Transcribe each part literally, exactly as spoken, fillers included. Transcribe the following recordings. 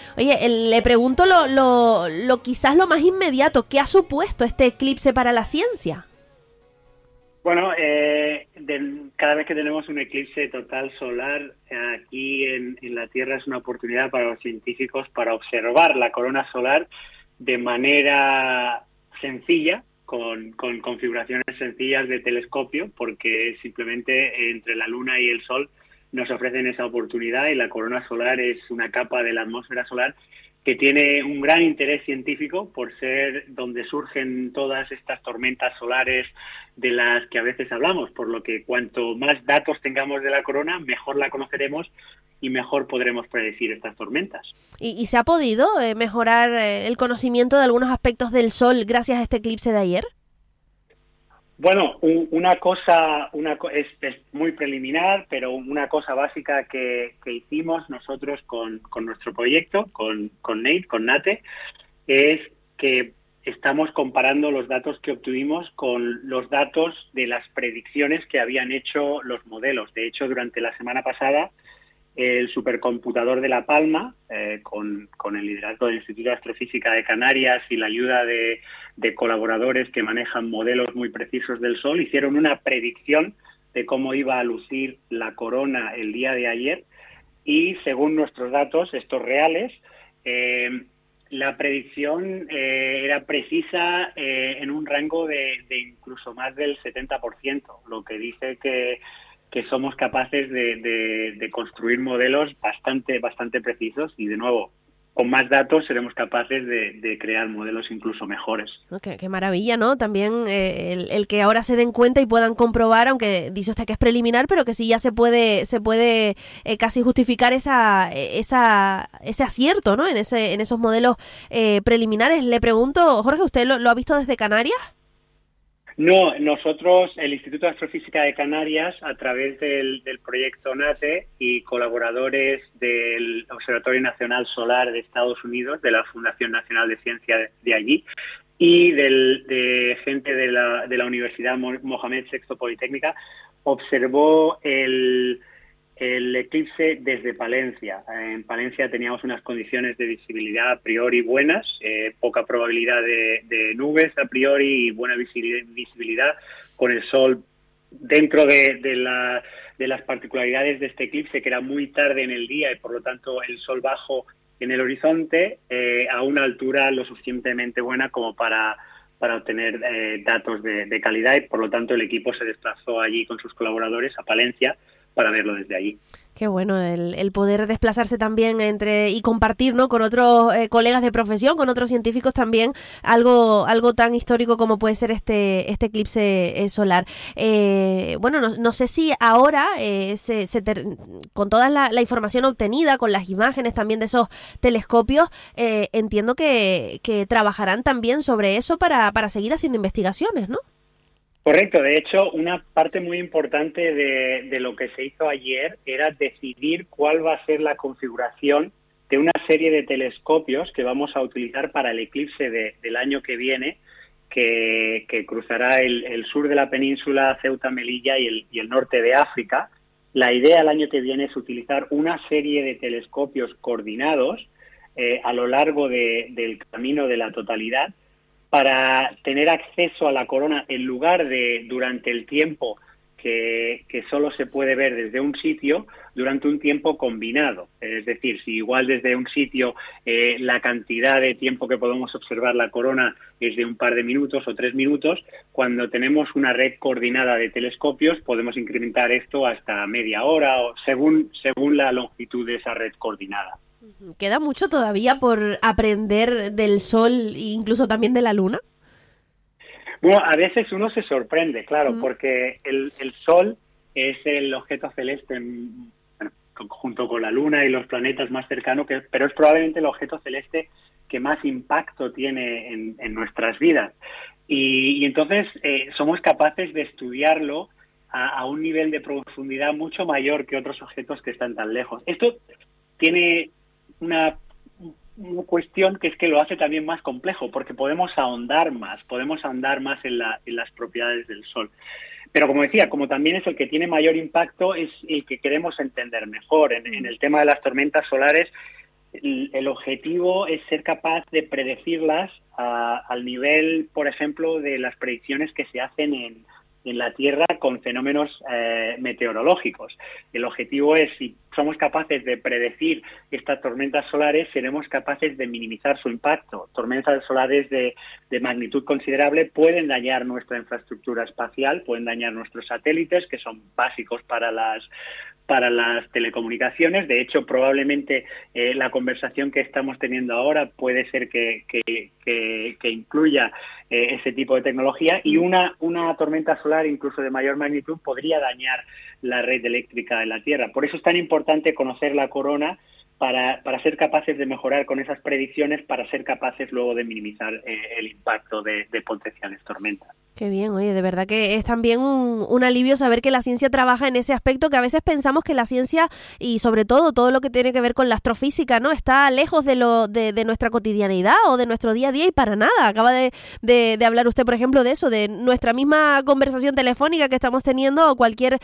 Oye, el, le pregunto lo, lo, lo quizás lo más inmediato, ¿qué ha supuesto este eclipse para la ciencia? Bueno, eh, de, cada vez que tenemos un eclipse total solar aquí en, en la Tierra es una oportunidad para los científicos para observar la corona solar de manera sencilla, con, con configuraciones sencillas de telescopio, porque simplemente entre la Luna y el Sol nos ofrecen esa oportunidad, y la corona solar es una capa de la atmósfera solar que tiene un gran interés científico por ser donde surgen todas estas tormentas solares de las que a veces hablamos, por lo que cuanto más datos tengamos de la corona, mejor la conoceremos y mejor podremos predecir estas tormentas. ¿Y, y se ha podido eh, mejorar eh, el conocimiento de algunos aspectos del Sol gracias a este eclipse de ayer? Bueno, un, una cosa una es, es muy preliminar, pero una cosa básica que, que hicimos nosotros con, con nuestro proyecto, con, con Nate, con Nate, es que estamos comparando los datos que obtuvimos con los datos de las predicciones que habían hecho los modelos. De hecho, durante la semana pasada, el supercomputador de La Palma, eh, con, con el liderazgo del Instituto de Astrofísica de Canarias y la ayuda de, de colaboradores que manejan modelos muy precisos del Sol, hicieron una predicción de cómo iba a lucir la corona el día de ayer, y según nuestros datos, estos reales, eh, la predicción eh, era precisa eh, en un rango de, de incluso más del setenta por ciento, lo que dice que que somos capaces de, de, de construir modelos bastante bastante precisos, y de nuevo, con más datos seremos capaces de, de crear modelos incluso mejores. Okay, qué maravilla, ¿no? También eh, el, el que ahora se den cuenta y puedan comprobar, aunque dice usted que es preliminar, pero que sí ya se puede se puede eh, casi justificar esa esa ese acierto, ¿no? En ese en esos modelos eh, preliminares. Le pregunto, Jorge, ¿usted lo, lo ha visto desde Canarias? No, nosotros, el Instituto de Astrofísica de Canarias, a través del, del proyecto NATE y colaboradores del Observatorio Nacional Solar de Estados Unidos, de la Fundación Nacional de Ciencia de, de allí, y del, de gente de la, de la Universidad Mohamed sexto Politécnica, observó el, el eclipse desde Palencia. En Palencia teníamos unas condiciones de visibilidad a priori buenas, eh, poca probabilidad de, de nubes a priori y buena visibilidad, con el sol dentro de, de, la, de las particularidades de este eclipse, que era muy tarde en el día y por lo tanto el sol bajo en el horizonte, eh, a una altura lo suficientemente buena como para, para obtener eh, datos de, de calidad, y por lo tanto el equipo se desplazó allí con sus colaboradores a Palencia para verlo desde allí. Qué bueno el, el poder desplazarse también entre y compartir, ¿no?, con otros eh, colegas de profesión, con otros científicos también, algo algo tan histórico como puede ser este este eclipse eh, solar. Eh, bueno, no, no sé si ahora, eh, se, se ter, con toda la, la información obtenida, con las imágenes también de esos telescopios, eh, entiendo que, que trabajarán también sobre eso para, para seguir haciendo investigaciones, ¿no? Correcto. De hecho, una parte muy importante de, de lo que se hizo ayer era decidir cuál va a ser la configuración de una serie de telescopios que vamos a utilizar para el eclipse de, del año que viene, que, que cruzará el, el sur de la península, Ceuta, Melilla y el, y el norte de África. La idea el año que viene es utilizar una serie de telescopios coordinados eh, a lo largo de, del camino de la totalidad, para tener acceso a la corona en lugar de durante el tiempo que, que solo se puede ver desde un sitio, durante un tiempo combinado. Es decir, si igual desde un sitio eh, la cantidad de tiempo que podemos observar la corona es de un par de minutos o tres minutos, cuando tenemos una red coordinada de telescopios podemos incrementar esto hasta media hora, o según, según la longitud de esa red coordinada. ¿Queda mucho todavía por aprender del Sol e incluso también de la Luna? Bueno, a veces uno se sorprende, claro, Mm. porque el, el Sol es el objeto celeste, bueno, junto con la Luna y los planetas más cercanos, que, pero es probablemente el objeto celeste que más impacto tiene en, en nuestras vidas. Y, y entonces eh, somos capaces de estudiarlo a, a un nivel de profundidad mucho mayor que otros objetos que están tan lejos. Esto tiene una, una cuestión que es que lo hace también más complejo, porque podemos ahondar más, podemos ahondar más en, la, en las propiedades del Sol. Pero como decía, como también es el que tiene mayor impacto, es el que queremos entender mejor. En, en el tema de las tormentas solares, el, el objetivo es ser capaz de predecirlas a, al nivel, por ejemplo, de las predicciones que se hacen en, en la Tierra con fenómenos eh, meteorológicos. El objetivo es, si somos capaces de predecir estas tormentas solares, seremos capaces de minimizar su impacto. Tormentas solares de, de magnitud considerable pueden dañar nuestra infraestructura espacial, pueden dañar nuestros satélites, que son básicos para las para las telecomunicaciones. De hecho, probablemente eh, la conversación que estamos teniendo ahora puede ser que, que, que, que incluya eh, ese tipo de tecnología, y una, una tormenta solar, incluso de mayor magnitud, podría dañar la red eléctrica de la Tierra. Por eso es tan importante conocer la corona para, para ser capaces de mejorar con esas predicciones, para ser capaces luego de minimizar eh, el impacto de, de potenciales tormentas. Qué bien, oye, de verdad que es también un, un alivio saber que la ciencia trabaja en ese aspecto, que a veces pensamos que la ciencia y sobre todo todo lo que tiene que ver con la astrofísica, ¿no?, está lejos de lo de, de nuestra cotidianidad o de nuestro día a día, y para nada. Acaba de, de, de hablar usted, por ejemplo, de eso, de nuestra misma conversación telefónica que estamos teniendo, o cualquier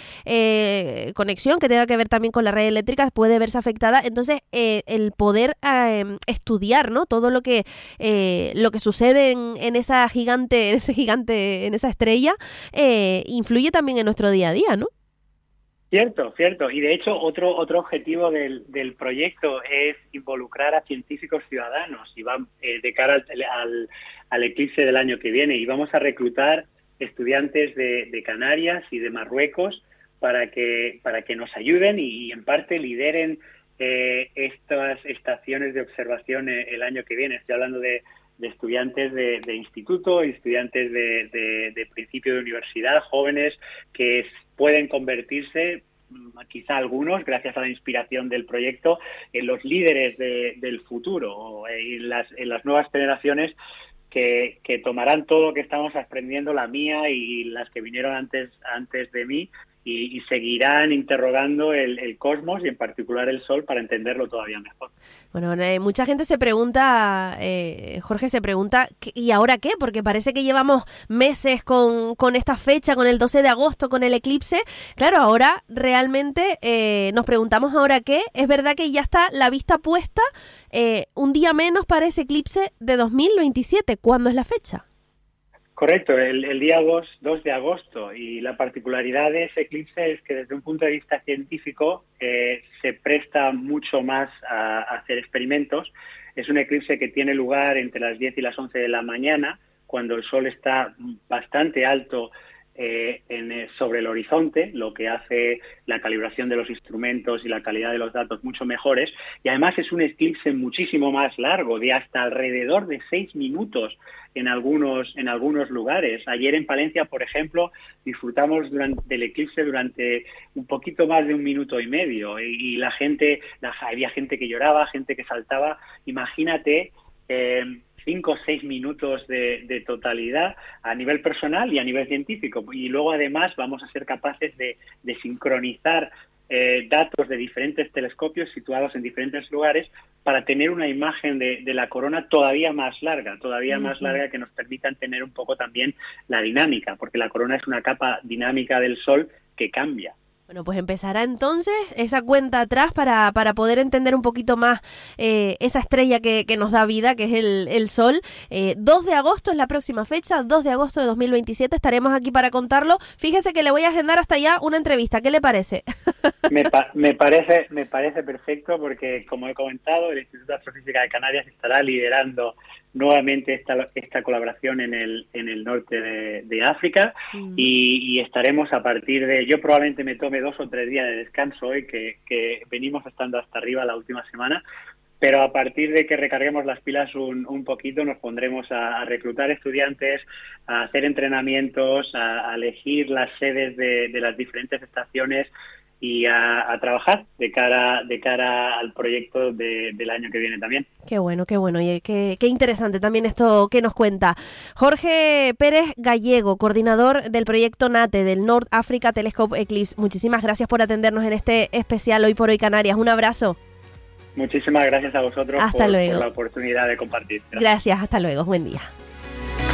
eh, conexión que tenga que ver también con la red eléctrica puede verse afectada. Entonces, eh, el poder eh, estudiar, ¿no?, todo lo que eh, lo que sucede en, en esa gigante, en ese gigante en esa estrella, eh, influye también en nuestro día a día, ¿no? Cierto, cierto. Y de hecho, otro otro objetivo del, del proyecto es involucrar a científicos ciudadanos, y va eh, de cara al, al, al eclipse del año que viene, y vamos a reclutar estudiantes de, de Canarias y de Marruecos para que para que nos ayuden y, y en parte lideren eh, estas estaciones de observación el año que viene. Estoy hablando de de estudiantes de, de instituto, estudiantes de, de, de principio de universidad, jóvenes que pueden convertirse, quizá algunos, gracias a la inspiración del proyecto, en los líderes de, del futuro, en las, en las nuevas generaciones que, que tomarán todo lo que estamos aprendiendo, la mía y las que vinieron antes, antes de mí, y, y seguirán interrogando el, el cosmos y en particular el Sol para entenderlo todavía mejor. Bueno, eh, mucha gente se pregunta, eh, Jorge se pregunta, ¿y ahora qué? Porque parece que llevamos meses con, con esta fecha, con el doce de agosto, con el eclipse. Claro, ahora realmente eh, nos preguntamos ¿ahora qué? Es verdad que ya está la vista puesta eh, un día menos para ese eclipse de dos mil veintisiete. ¿Cuándo es la fecha? Correcto, el, el día dos de agosto, y la particularidad de ese eclipse es que desde un punto de vista científico eh, se presta mucho más a, a hacer experimentos. Es un eclipse que tiene lugar entre las diez y las once de la mañana, cuando el Sol está bastante alto eh, en, sobre el horizonte, lo que hace la calibración de los instrumentos y la calidad de los datos mucho mejores, y además es un eclipse muchísimo más largo, de hasta alrededor de seis minutos en algunos en algunos lugares. Ayer en Palencia, por ejemplo, disfrutamos durante, del eclipse durante un poquito más de un minuto y medio, y, y la gente, la, había gente que lloraba, gente que saltaba. Imagínate eh, cinco o seis minutos de, de totalidad a nivel personal y a nivel científico, y luego además vamos a ser capaces de, de sincronizar eh, datos de diferentes telescopios situados en diferentes lugares para tener una imagen de, de la corona todavía más larga, todavía uh-huh. más larga, que nos permitan tener un poco también la dinámica, porque la corona es una capa dinámica del Sol que cambia. Bueno, pues empezará entonces esa cuenta atrás para, para poder entender un poquito más eh, esa estrella que, que nos da vida, que es el, el Sol. Eh, dos de agosto es la próxima fecha, dos de agosto de dos mil veintisiete, estaremos aquí para contarlo. Fíjese que le voy a agendar hasta allá una entrevista, ¿qué le parece? Me, pa- me parece me parece perfecto, porque, como he comentado, el Instituto de Astrofísica de Canarias estará liderando nuevamente esta esta colaboración en el en el norte de, de África, mm. y, y estaremos a partir de, yo probablemente me tome dos o tres días de descanso hoy, que, que venimos estando hasta arriba la última semana, pero a partir de que recarguemos las pilas un, un poquito, nos pondremos a, a reclutar estudiantes, a hacer entrenamientos, a, a elegir las sedes de, de las diferentes estaciones y a, a trabajar de cara de cara al proyecto de, del año que viene también. Qué bueno, qué bueno, y qué, qué interesante también esto que nos cuenta. Jorge Pérez Gallego, coordinador del proyecto NATE del North Africa Telescope Eclipse. Muchísimas gracias por atendernos en este especial Hoy por Hoy Canarias. Un abrazo. Muchísimas gracias a vosotros hasta por, luego. por la oportunidad de compartir. Gracias. gracias, hasta luego. Buen día.